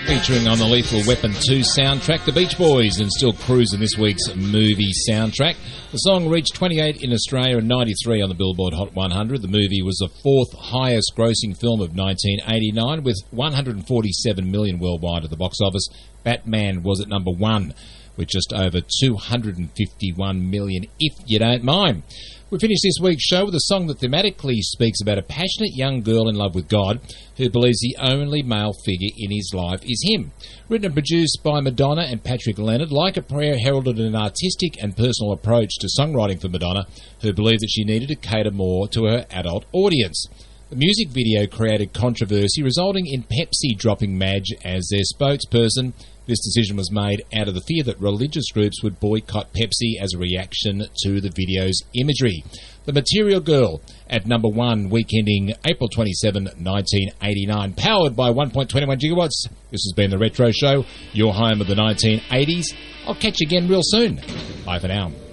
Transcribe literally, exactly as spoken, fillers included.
Featuring on the Lethal Weapon two soundtrack, the Beach Boys, and still cruising this week's movie soundtrack. The song reached twenty-eight in Australia and ninety-three on the Billboard Hot one hundred. The movie was the fourth highest grossing film of nineteen eighty-nine with one hundred forty-seven million dollars worldwide at the box office. Batman was at number one with just over two hundred fifty-one million dollars, if you don't mind. We finish this week's show with a song that thematically speaks about a passionate young girl in love with God who believes the only male figure in his life is him. Written and produced by Madonna and Patrick Leonard, Like a Prayer heralded an artistic and personal approach to songwriting for Madonna, who believed that she needed to cater more to her adult audience. The music video created controversy, resulting in Pepsi dropping Madge as their spokesperson. This decision was made out of the fear that religious groups would boycott Pepsi as a reaction to the video's imagery. The Material Girl at number one, week ending April twenty-seventh, nineteen eighty-nine. Powered by one point two one gigawatts. This has been The Retro Show, your home of the nineteen eighties. I'll catch you again real soon. Bye for now.